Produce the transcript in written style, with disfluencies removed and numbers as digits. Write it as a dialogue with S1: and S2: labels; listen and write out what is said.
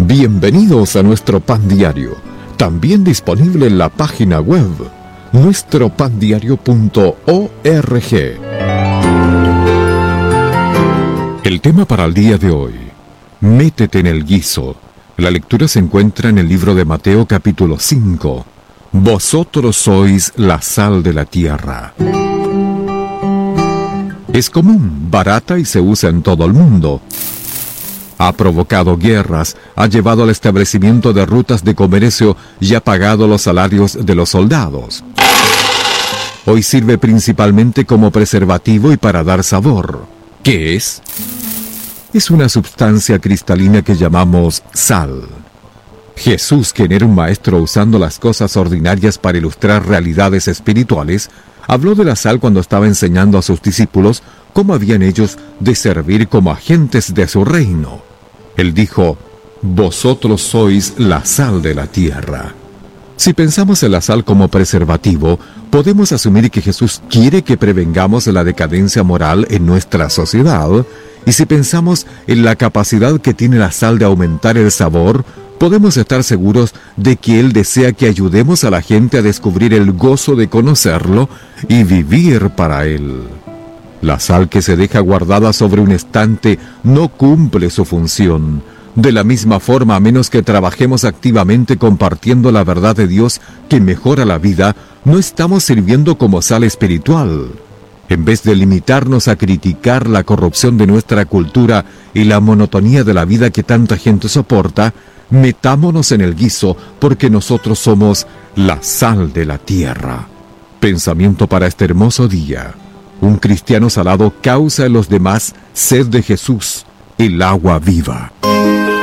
S1: Bienvenidos a nuestro Pan Diario, también disponible en la página web nuestropandiario.org. El tema para el día de hoy: métete en el guiso. La lectura se encuentra en el libro de Mateo capítulo 5. Vosotros sois la sal de la tierra. Es común, barata y se usa en todo el mundo. Ha provocado guerras, ha llevado al establecimiento de rutas de comercio y ha pagado los salarios de los soldados. Hoy sirve principalmente como preservativo y para dar sabor. ¿Qué es? Es una sustancia cristalina que llamamos sal. Jesús, quien era un maestro usando las cosas ordinarias para ilustrar realidades espirituales, habló de la sal cuando estaba enseñando a sus discípulos cómo habían ellos de servir como agentes de su reino. Él dijo: vosotros sois la sal de la tierra. Si pensamos en la sal como preservativo, podemos asumir que Jesús quiere que prevengamos la decadencia moral en nuestra sociedad, y si pensamos en la capacidad que tiene la sal de aumentar el sabor, podemos estar seguros de que Él desea que ayudemos a la gente a descubrir el gozo de conocerlo y vivir para Él. La sal que se deja guardada sobre un estante no cumple su función. De la misma forma, a menos que trabajemos activamente compartiendo la verdad de Dios que mejora la vida, no estamos sirviendo como sal espiritual. En vez de limitarnos a criticar la corrupción de nuestra cultura y la monotonía de la vida que tanta gente soporta, metámonos en el guiso, porque nosotros somos la sal de la tierra. Pensamiento para este hermoso día: un cristiano salado causa en los demás sed de Jesús, el agua viva.